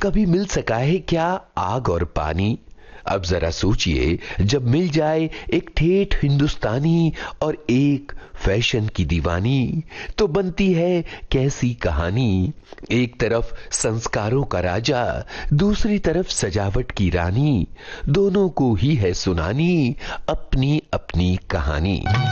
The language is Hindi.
कभी मिल सका है क्या आग और पानी? अब जरा सोचिए, जब मिल जाए एक ठेठ हिंदुस्तानी और एक फैशन की दीवानी, तो बनती है कैसी कहानी। एक तरफ संस्कारों का राजा, दूसरी तरफ सजावट की रानी, दोनों को ही है सुनानी अपनी अपनी कहानी।